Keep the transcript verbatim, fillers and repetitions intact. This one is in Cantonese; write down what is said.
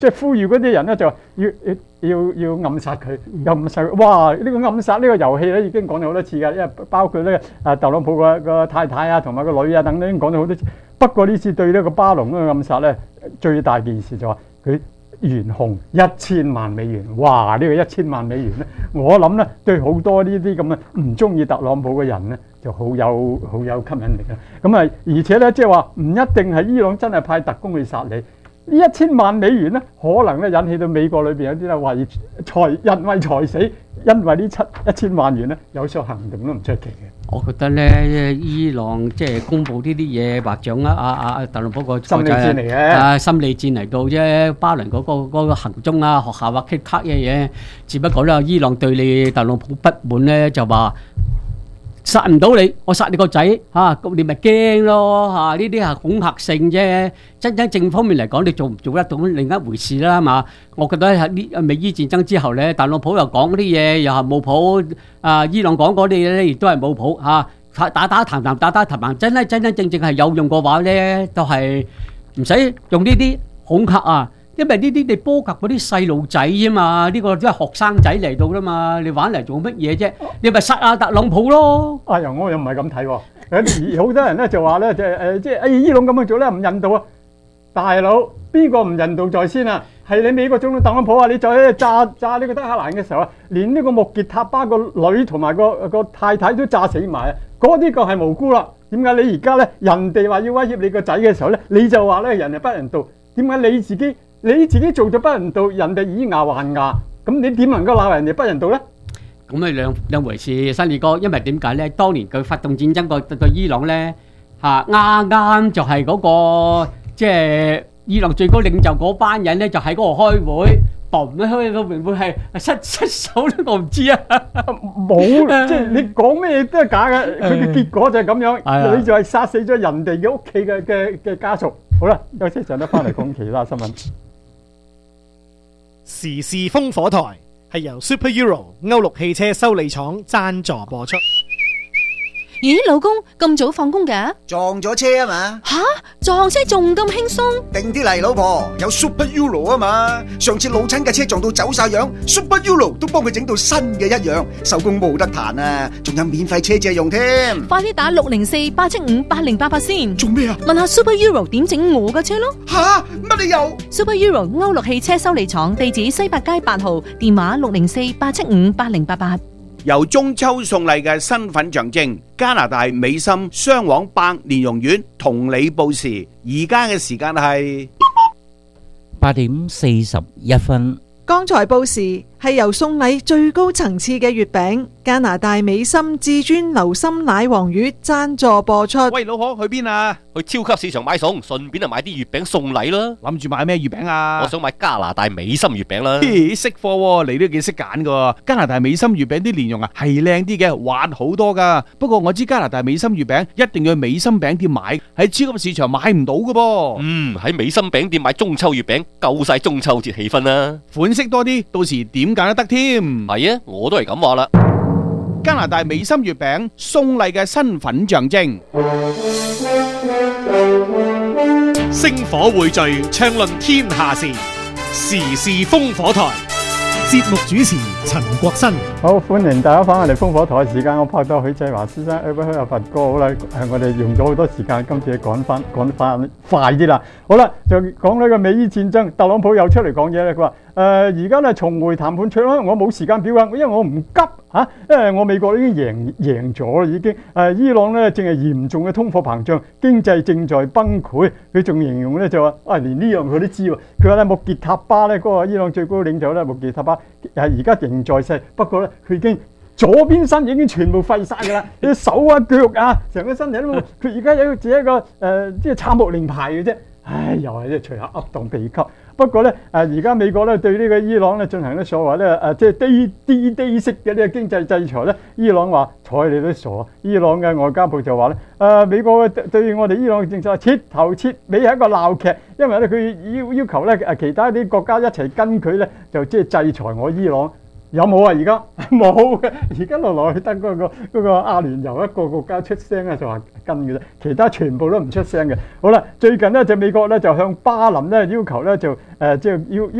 即係呼籲嗰啲人咧就話要要要暗殺佢，暗殺佢。哇！呢個暗殺呢個遊戲咧已經講咗好多次㗎，因為包括咧啊特朗普個個太太啊同埋個女啊等等已經講咗好多次。不過呢次對呢個巴農嗰個暗殺咧，最大件事就話佢懸紅一千萬美元。哇！呢個一千萬美元咧，我諗咧對好多呢啲咁嘅唔中意特朗普嘅人咧，就好有好有吸引力嘅。咁啊，而且咧即係話唔一定係伊朗真係派特工去殺你。呢一千萬美元咧，可能咧引起到美國裏邊有啲咧為財人為財死，因為呢七一千萬元咧有所行動都唔出奇嘅。 我覺得咧，伊朗即係公佈呢啲嘢，或掌握啊啊特朗普個心理戰嚟嘅， 啊心理戰嚟到啫。巴倫嗰個嗰個行蹤啊，學校啊 K 卡嘅嘢，只不過咧，伊朗對你特朗普不滿咧，就話殺唔到你，我殺你個仔嚇，咁你咪驚咯嚇。呢啲係恐嚇性啫，真真正方面嚟講，你做唔做得到另一回事啦嘛。我覺得喺呢美伊戰爭之後咧，特朗普又講嗰啲嘢又係冇譜，啊伊朗講嗰啲嘢咧亦都係冇譜嚇，打打談談打打談談，真係真真正正係有用嘅話咧，都係唔使用呢啲恐嚇啊。因為呢啲你波及嗰啲細路仔啫嘛，呢個都係學生仔嚟到啦嘛，你玩嚟做乜嘢啫？你咪殺阿特朗普咯！ 哎呀，我又唔係咁睇喎，有好多人咧就話咧，即係誒，即係誒伊朗咁樣做咧唔人道啊！大佬，邊個唔人道在先啊？係你美國總統特朗普啊！你再炸炸呢個德黑蘭嘅時候啊，連呢個穆傑塔巴個女同埋個個太太都炸死埋啊！嗰啲個係無辜啦。點解你而家咧人哋話要威脅你個仔嘅時候咧，你就話咧人係不人道？點解你自己？你自己做咗不人道，人哋以牙還牙，咁你點能夠鬧人哋不人道咧？ 咁咪兩兩回事，新二哥。因為點解咧？當年佢發動戰爭個對伊朗咧嚇啱啱就係嗰個即係伊朗最高領袖嗰班人咧，就喺嗰度開會，嘣咧開個會唔會係失失手咧？我唔知啊， 冇即係你講咩都係假嘅，佢嘅結果就係咁樣，你就係殺死咗人哋嘅屋企嘅嘅嘅家屬。好啦，休息陣咧，翻嚟講其他新聞。 時事風火台係由 Super Euro 歐陸汽車修理廠贊助播出。 咦，老公咁早放工㗎？ 撞咗車啊嘛！ 吓，撞車仲咁輕鬆？ 定啲嚟，老婆，有 Super Euro 啊嘛！上次老親嘅車撞到走晒樣 ，Super Euro 都幫佢整到新嘅一樣，手工冇得彈啊！仲有免費車借用添。 快啲打六零四八七五八零八八先。 做咩啊？ 問下 Super Euro 點整我嘅車咯。 吓，乜你又 ？Super Euro 歐陸汽車修理廠，地址西八街八號，電話六零四八七五八零八八。 由中秋送禮嘅身份象徵，加拿大美心雙黃百蓮蓉苑同你報時，而家嘅時間係八點四十一分。 剛才報時係由送禮最高層次嘅月餅加拿大美心至尊流心奶黃魚贊助播出。 喂，老婆去邊啊？去超級市場買餸，順便就買啲月餅送禮啦。 諗住買咩月餅啊？ 我想買加拿大美心月餅啦。 咦，識貨喎，你都幾識揀噶。加拿大美心月餅啲蓮蓉啊係靚啲嘅，滑好多噶。不過我知加拿大美心月餅一定要去美心餅店買，喺超級市場買唔到噶噃。 嗯，喺美心餅店買中秋月餅，夠晒中秋節氣氛啦。 款式多啲，到時點揀都得添。 係啊，我都係咁話啦。 加拿大美心月餅送禮嘅身份象徵， 星火匯聚，暢論天下事，時事風火台。節目主持陳國新。 好，歡迎大家翻嚟烽火台嘅時間。我拍到許濟華先生，誒，許阿佛哥，好啦，係我哋用咗好多時間，今次趕翻趕翻快啲啦。好啦，就講呢個美伊戰爭，特朗普又出嚟講嘢啦。佢話：誒，而家咧重回談判桌啦，我冇時間表啊，因為我唔急嚇，因為我美國已經贏贏咗啦，已經。誒，伊朗咧正係嚴重嘅通貨膨脹，經濟正在崩潰。佢仲形容咧就話：啊，連呢樣佢都知喎。佢話咧穆傑塔巴咧嗰個伊朗最高領袖咧穆傑塔巴。係而家仍在世，不過咧佢已經左邊身已經全部廢晒㗎啦，啲手啊腳啊成個身體都冇，佢而家有只一個誒、呃、即係參謀令牌嘅啫。唉，又係即係隨口噏當秘笈。不過咧誒而家美國咧對呢個伊朗咧進行咧所謂咧誒即係低低低息嘅呢個經濟制裁咧，伊朗話睬你都傻。伊朗嘅外交部就話咧誒美國嘅對我哋伊朗嘅政策徹頭徹尾係一個鬧劇，因為咧佢要要求咧誒其他啲國家一齊跟佢咧就即係制裁我伊朗。 有冇啊？而家冇嘅，而家落來得嗰個嗰個阿聯酋一個國家出聲啊，就話跟嘅啫，其他全部都唔出聲嘅。好啦，最近咧就美國咧就向巴林咧要求咧就誒即係要要。